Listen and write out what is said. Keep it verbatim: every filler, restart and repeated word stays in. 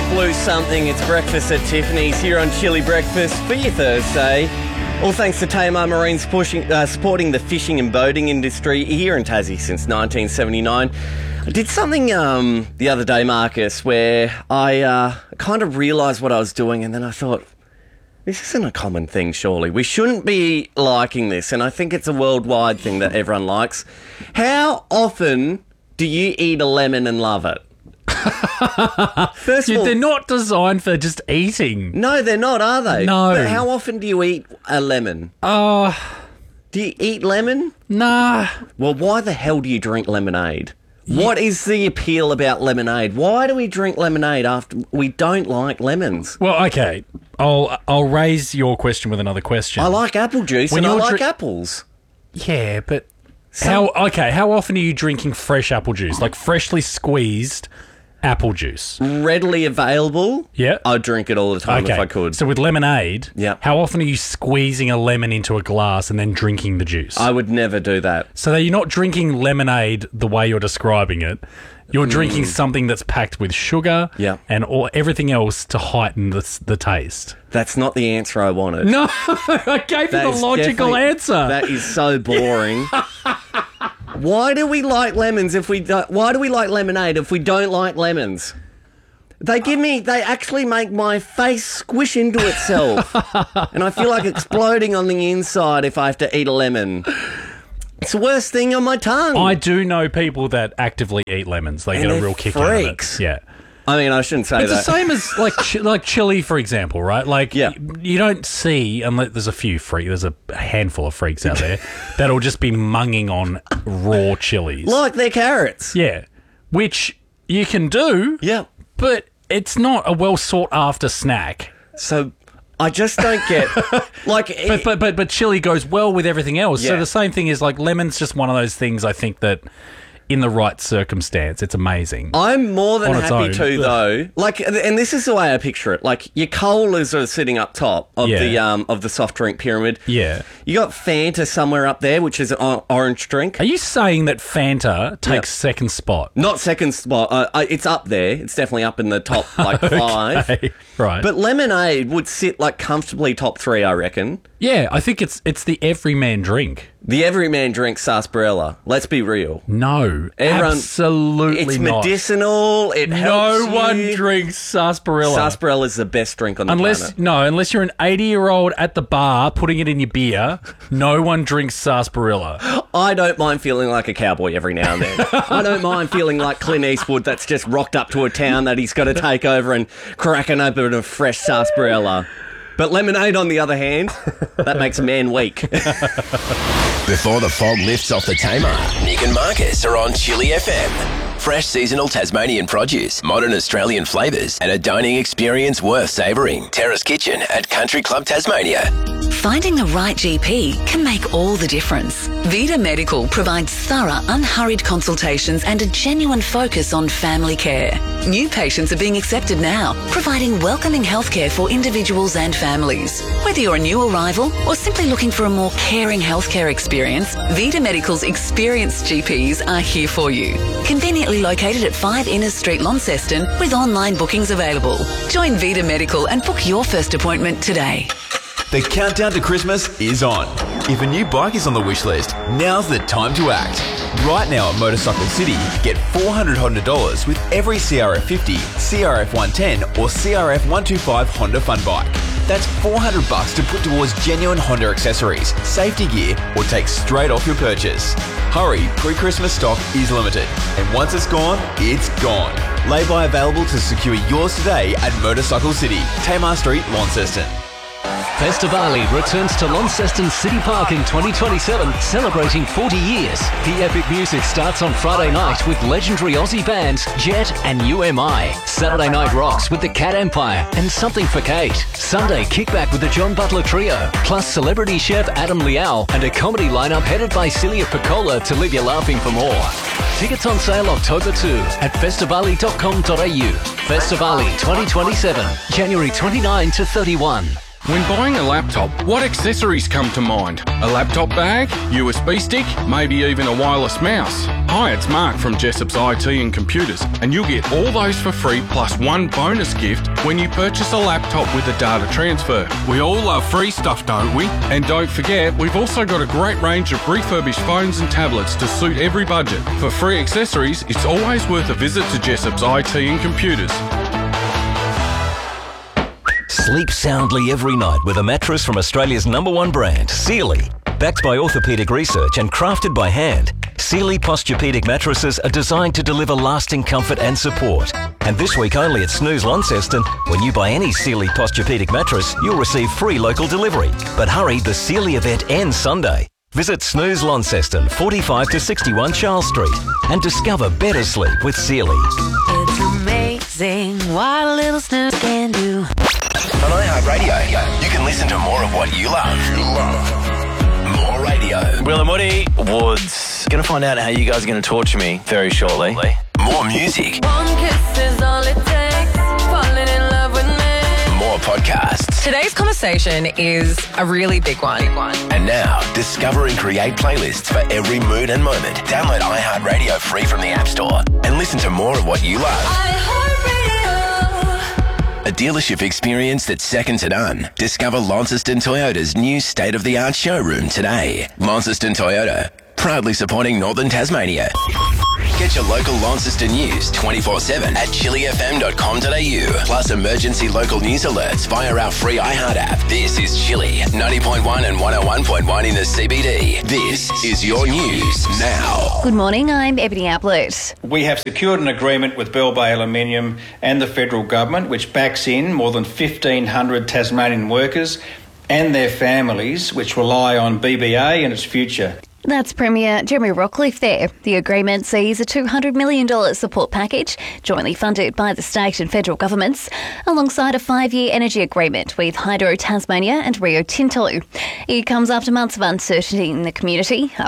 Big Blue something. It's breakfast at Tiffany's here on Chili Breakfast for your Thursday. All thanks to Tamar Marine's pushing, uh, supporting the fishing and boating industry here in Tassie since nineteen seventy-nine. I did something um, the other day, Marcus, where I uh, kind of realised what I was doing, and then I thought, this isn't a common thing, surely. We shouldn't be liking this, and I think it's a worldwide thing that everyone likes. How often do you eat a lemon and love it? First of all, they're not designed for just eating. No, they're not, are they? No. But how often do you eat a lemon? Uh, Do you eat lemon? nah. Well, why the hell do you drink lemonade? What is the appeal about lemonade? Why do we drink lemonade after we don't like lemons? Well, okay. I'll I'll raise your question with another question. I like apple juice When and I you're like dri- apples. Yeah, but how? Okay, how often are you drinking fresh apple juice, like freshly squeezed apple juice? Readily available. Yeah. I'd drink it all the time Okay. if I could. So with lemonade, Yeah. how often are you squeezing a lemon into a glass and then drinking the juice? I would never do that. So that you're not drinking lemonade the way you're describing it. You're drinking Mm. something that's packed with sugar Yeah. and all, everything else to heighten the, the taste. That's not the answer I wanted. No, I gave That you is the logical definitely- answer. That is so boring. Why do we like lemons if we don't, why do we like lemonade if we don't like lemons? They give me, they actually make my face squish into itself. And I feel like exploding on the inside if I have to eat a lemon. It's the worst thing on my tongue. I do know people that actively eat lemons. They And get a they're real kick freaks. out of it. Yeah. I mean, I shouldn't say It's that. the same as like chi- like chili, for example, right? Like Yeah. y- you don't see, unless there's a few freaks, there's a handful of freaks out there that'll just be munging on raw chilies. Like their carrots. Yeah, which you can do, Yeah. but it's not a well sought after snack. So I just don't get, like, But but but but chili goes well with everything else. So Yeah. the same thing is like lemon's just one of those things. I think that in the right circumstance, it's amazing. I'm more than On its happy own. to, though. Like, and this is the way I picture it. Like, your colas are sitting up top of Yeah. the um of the soft drink pyramid. Yeah. You got Fanta somewhere up there, which is an o- orange drink. Are you saying that Fanta takes second spot? Not second spot. Uh, uh, it's up there. It's definitely up in the top, like, five. Okay, right. But lemonade would sit, like, comfortably top three, I reckon. Yeah, I think it's it's the everyman drink. The everyman drinks sarsaparilla. Let's be real. No, Everyone- absolutely It's not. medicinal. It helps No one you. drinks sarsaparilla. Sarsaparilla is the best drink on the Unless planet. no, unless you're an eighty-year-old at the bar putting it in your beer, no one drinks sarsaparilla. I don't mind feeling like a cowboy every now and then. I don't mind feeling like Clint Eastwood that's just rocked up to a town that he's got to take over and cracking open a fresh sarsaparilla. But lemonade, on the other hand, that makes a man weak. Before the fog lifts off the Tamar, Nick and Marcus are on Chili F M. Fresh seasonal Tasmanian produce, modern Australian flavours, and a dining experience worth savouring. Terrace Kitchen at Country Club Tasmania. Finding the right G P can make all the difference. Vita Medical provides thorough, unhurried consultations and a genuine focus on family care. New patients are being accepted now, providing welcoming healthcare for individuals and families. Whether you're a new arrival or simply looking for a more caring healthcare experience, Vita Medical's experienced G Ps are here for you. Conveniently located at five Innes Street, Launceston, with online bookings available. Join Vita Medical and book your first appointment today. The countdown to Christmas is on. If a new bike is on the wish list, now's the time to act. Right now at Motorcycle City, get four hundred Honda dollars with every C R F fifty, C R F one ten or C R F one twenty-five Honda Fun Bike. That's four hundred bucks to put towards genuine Honda accessories, safety gear or take straight off your purchase. Hurry, pre-Christmas stock is limited. And once it's gone, it's gone. Lay-by available to secure yours today at Motorcycle City, Tamar Street, Launceston. Festivali returns to Launceston City Park in twenty twenty-seven, celebrating forty years. The epic music starts on Friday night with legendary Aussie bands Jet and U M I. Saturday night rocks with the Cat Empire and Something for Kate. Sunday kickback with the John Butler Trio, plus celebrity chef Adam Liao and a comedy lineup headed by Celia Piccola to leave you laughing for more. Tickets on sale October second at festivali dot com dot a u. Festivali twenty twenty-seven, January twenty-ninth to thirty-first. When buying a laptop, what accessories come to mind? A laptop bag, U S B stick, maybe even a wireless mouse? Hi, it's Mark from Jessop's I T and Computers, and you'll get all those for free plus one bonus gift when you purchase a laptop with a data transfer. We all love free stuff, don't we? And don't forget, we've also got a great range of refurbished phones and tablets to suit every budget. For free accessories, it's always worth a visit to Jessop's I T and Computers. Sleep soundly every night with a mattress from Australia's number one brand, Sealy. Backed by orthopaedic research and crafted by hand, Sealy Posturepedic mattresses are designed to deliver lasting comfort and support. And this week only at Snooze Launceston, when you buy any Sealy Posturepedic mattress, you'll receive free local delivery. But hurry, the Sealy event ends Sunday. Visit Snooze Launceston, forty-five to sixty-one Charles Street, and discover better sleep with Sealy. It's amazing what a little snooze can do. On iHeartRadio, you can listen to more of what you love. You love. More radio. Will and Woody Woods. Going to find out how you guys are going to torture me very shortly. More music. One kiss is all it takes. Falling in love with me. More podcasts. Today's conversation is a really big one. Big one. And now, discover and create playlists for every mood and moment. Download iHeartRadio free from the App Store and listen to more of what you love. A dealership experience that's second to none. Discover Launceston Toyota's new state-of-the-art showroom today. Launceston Toyota, proudly supporting Northern Tasmania. Get your local Launceston news twenty-four seven at chili f m dot com dot a u. Plus emergency local news alerts via our free iHeart app. This is Chili, ninety point one and one oh one point one in the C B D. This is your news now. Good morning, I'm Ebony Ablett. We have secured an agreement with Bell Bay Aluminium and the federal government, which backs in more than fifteen hundred Tasmanian workers and their families, which rely on B B A and its future. That's Premier Jeremy Rockcliffe there. The agreement sees a two hundred million dollars support package, jointly funded by the state and federal governments, alongside a five-year energy agreement with Hydro Tasmania and Rio Tinto. It comes after months of uncertainty in the community